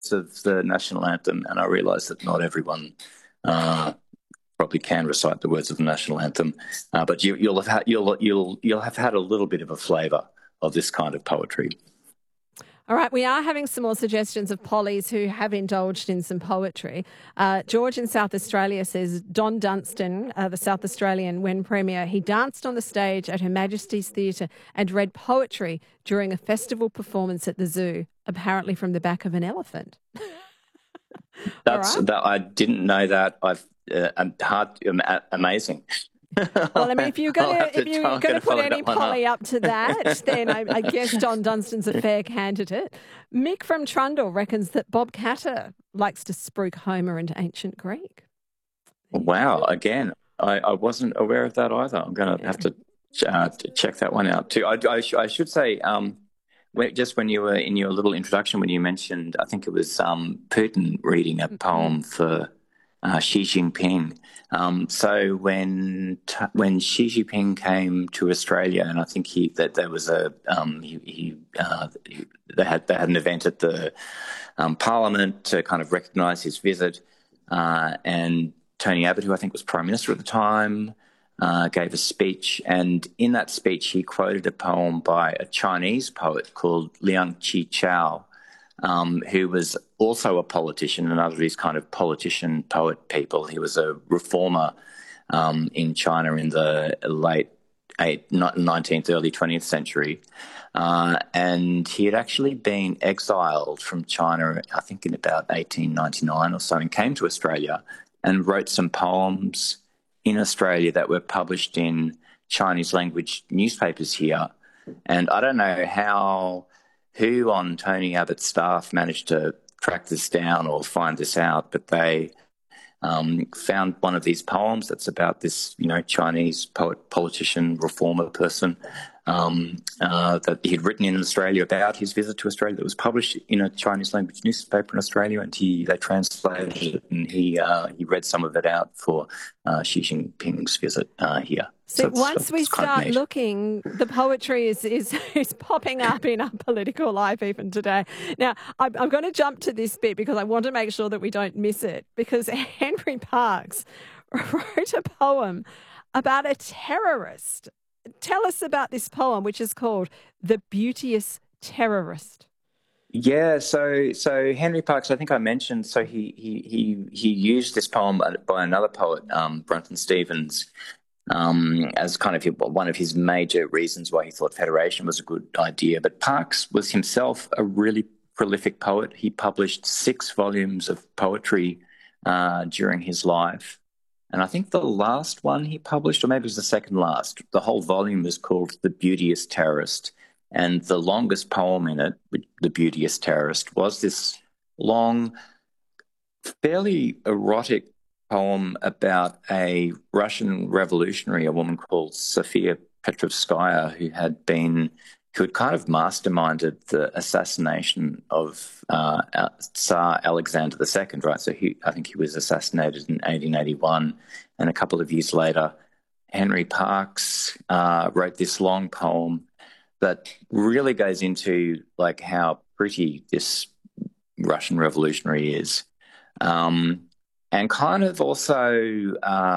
of the national anthem, and I realise that not everyone probably can recite the words of the national anthem, but you'll have had a little bit of a flavour of this kind of poetry. All right, we are having some more suggestions of Pollies who have indulged in some poetry. George in South Australia says, Don Dunstan, the South Australian, when Premier, he danced on the stage at Her Majesty's Theatre and read poetry during a festival performance at the zoo, apparently from the back of an elephant. I didn't know that. Amazing. Well, I mean, if you're going to put any Polly up to that, then I guess Don Dunstan's a fair candidate. Mick from Trundle reckons that Bob Catter likes to spruik Homer into ancient Greek. Wow, again, I wasn't aware of that either. I'm going to have to check that one out too. I should say, just when you were in your little introduction, when you mentioned, I think it was Putin reading a poem for Xi Jinping. So when Xi Jinping came to Australia, and I think they had an event at the Parliament to kind of recognise his visit, and Tony Abbott, who I think was Prime Minister at the time, gave a speech, and in that speech he quoted a poem by a Chinese poet called Liang Qi-chao, who was also a politician, another of these kind of politician poet people. He was a reformer in China in the late 19th, early 20th century. And he had actually been exiled from China, I think in about 1899 or so, and came to Australia and wrote some poems in Australia that were published in Chinese language newspapers here. And I don't know who on Tony Abbott's staff managed to track this down or find this out, but they found one of these poems that's about this, Chinese poet, politician, reformer person that he'd written in Australia about his visit to Australia, that was published in a Chinese language newspaper in Australia, and they translated it, and he read some of it out for Xi Jinping's visit here. So once we start looking, the poetry is popping up in our political life even today. Now, I'm going to jump to this bit because I want to make sure that we don't miss it, because Henry Parkes wrote a poem about a terrorist. Tell us about this poem, which is called The Beauteous Terrorist. Yeah, so Henry Parkes, I think I mentioned, so he used this poem by another poet, Brunton Stevens, as kind of one of his major reasons why he thought federation was a good idea. But Parkes was himself a really prolific poet. He published 6 volumes of poetry during his life. And I think the last one he published, or maybe it was the second last, the whole volume is called The Beauteous Terrorist. And the longest poem in it, The Beauteous Terrorist, was this long, fairly erotic poem about a Russian revolutionary, a woman called Sofia Petrovskaya, who had kind of masterminded the assassination of Tsar Alexander II, right? So I think he was assassinated in 1881, and a couple of years later, Henry Parkes wrote this long poem that really goes into like how pretty this Russian revolutionary is. And kind of also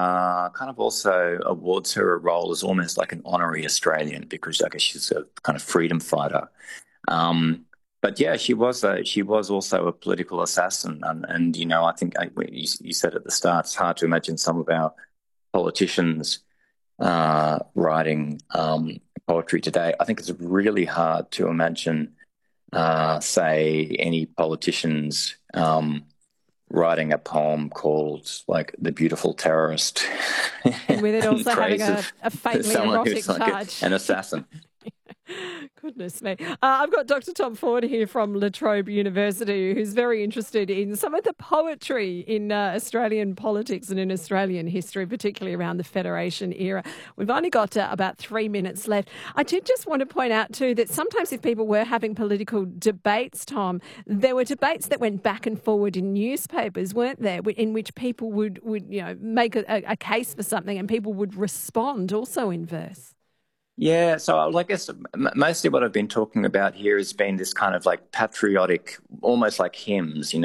awards her a role as almost like an honorary Australian, because I guess she's a kind of freedom fighter. But yeah, she was also a political assassin, and I think you said at the start, it's hard to imagine some of our politicians writing poetry today. I think it's really hard to imagine, say, any politicians writing a poem called like The Beautiful Terrorist. And with it also having a faintly erotic touch. An assassin. Goodness me. I've got Dr. Tom Ford here from La Trobe University, who's very interested in some of the poetry in Australian politics and in Australian history, particularly around the Federation era. We've only got about 3 minutes left. I did just want to point out too that sometimes if people were having political debates, Tom, there were debates that went back and forward in newspapers, weren't there, in which people would make a case for something and people would respond also in verse. Yeah, so I guess mostly what I've been talking about here has been this kind of like patriotic, almost like hymns,